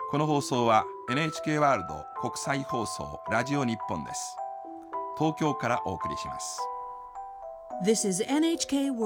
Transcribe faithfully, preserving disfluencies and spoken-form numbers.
この放送は エヌエイチケー ワールド国際放送ラジオ日本です。東京からお送りします。 This is エヌエイチケー